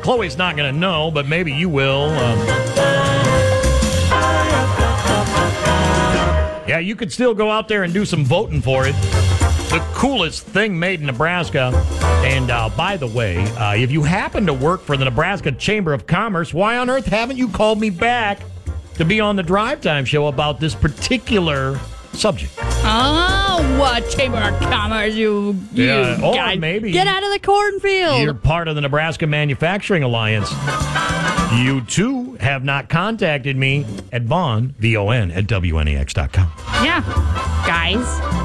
Chloe's not going to know, but maybe you will. Yeah, you could still go out there and do some voting for it. The coolest thing made in Nebraska. And by the way, if you happen to work for the Nebraska Chamber of Commerce, why on earth haven't you called me back to be on the Drive Time show about this particular subject? Oh, what Chamber of Commerce, you guys. Maybe get out of the cornfield. You're part of the Nebraska Manufacturing Alliance. You, too, have not contacted me at Vaughn, V-O-N, at WNEX.com. Yeah, guys.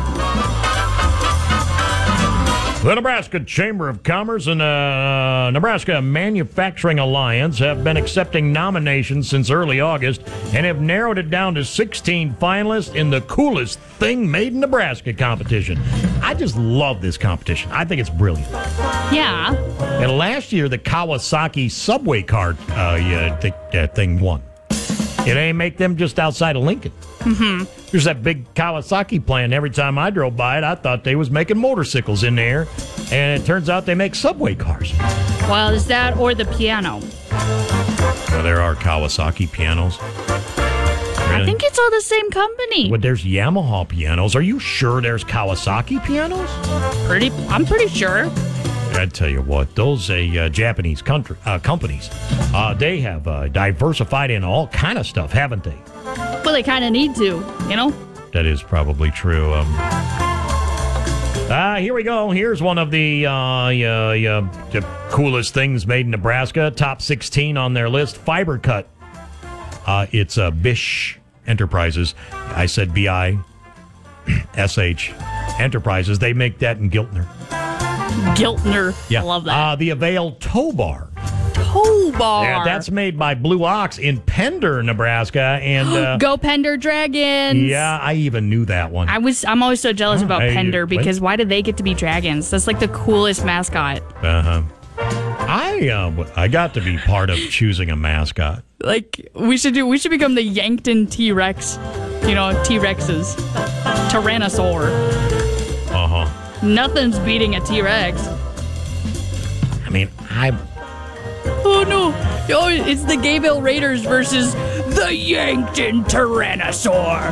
The Nebraska Chamber of Commerce and Nebraska Manufacturing Alliance have been accepting nominations since early August and have narrowed it down to 16 finalists in the coolest thing made in Nebraska competition. I just love this competition. I think it's brilliant. Yeah. And last year, the Kawasaki subway car thing won. They make them just outside of Lincoln. Mm-hmm. There's that big Kawasaki plant. Every time I drove by it, I thought they was making motorcycles in there. And it turns out they make subway cars. Well, is that or the piano? Well, there are Kawasaki pianos. Really? I think it's all the same company. But there's Yamaha pianos. Are you sure there's Kawasaki pianos? I'm pretty sure. I tell you what, those Japanese companies, they have diversified in all kind of stuff, haven't they? Well, they kind of need to, you know? That is probably true. Here we go. Here's one of the coolest things made in Nebraska. Top 16 on their list. Fiber Cut. It's Bish Enterprises. I said B-I-S-H Enterprises. They make that in Giltner. Giltner. Yeah. I love that. The Avail Tow Bar. Tow Bar. Yeah, that's made by Blue Ox in Pender, Nebraska. And Go Pender Dragons. Yeah, I even knew that one. I'm always so jealous about Pender because why did they get to be dragons? That's like the coolest mascot. Uh-huh. I got to be part of choosing a mascot. Like we should become the Yankton T-Rex. You know, T-Rexes. Tyrannosaur. Uh-huh. Nothing's beating a T-Rex. I mean, Oh, no. Oh, it's the Gayville Raiders versus the Yankton Tyrannosaur.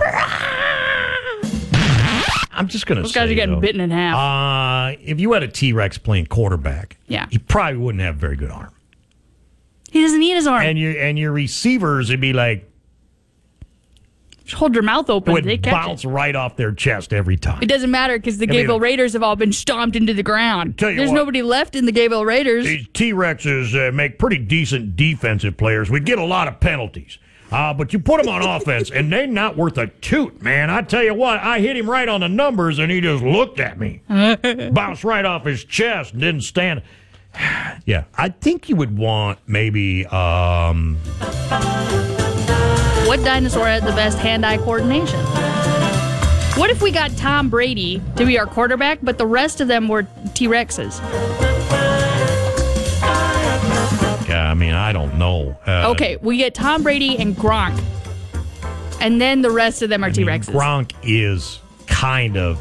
I'm just going to say, those guys are getting bitten in half. If you had a T-Rex playing quarterback, yeah, he probably wouldn't have a very good arm. He doesn't need his arm. And your receivers would be like... Just hold your mouth open. Would bounce right off their chest every time. It doesn't matter because the Gayville Raiders have all been stomped into the ground. There's nobody left in the Gayville Raiders. These T-Rexes make pretty decent defensive players. We get a lot of penalties. But you put them on offense, and they're not worth a toot, man. I tell you what, I hit him right on the numbers, and he just looked at me. Bounced right off his chest and didn't stand. Yeah, I think you would want maybe... What dinosaur had the best hand-eye coordination? What if we got Tom Brady to be our quarterback, but the rest of them were T-Rexes? Yeah, I mean, I don't know. Okay, we get Tom Brady and Gronk, and then the rest of them are T-Rexes. Gronk is kind of...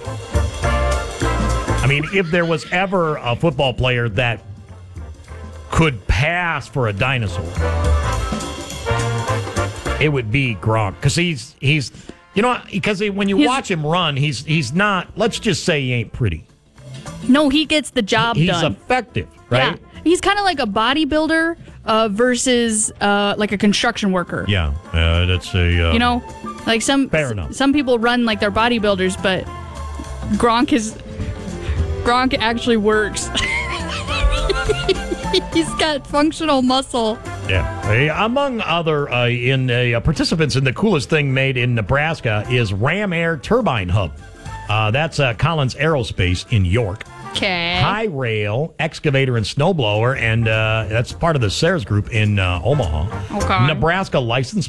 I mean, if there was ever a football player that could pass for a dinosaur... It would be Gronk because he's you know, because when you watch him run, he's not. Let's just say he ain't pretty. No, he gets the job done. He's effective, right? Yeah. He's kind of like a bodybuilder versus like a construction worker. Yeah, that's a you know, like fair enough. Some people run like they're bodybuilders, but Gronk actually works. He's got functional muscle. Yeah. Among other participants in the coolest thing made in Nebraska is Ram Air Turbine Hub. That's Collins Aerospace in York. Okay. High Rail Excavator and Snowblower, and that's part of the Sayers Group in Omaha. Okay. Nebraska License